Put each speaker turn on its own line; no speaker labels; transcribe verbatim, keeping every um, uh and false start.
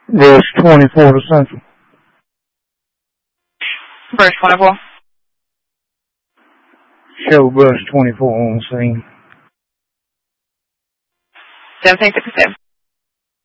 Verse twenty-four to Central.
Verse twenty-four.
Show verse twenty-four on the scene.
seventeen sixty-seven.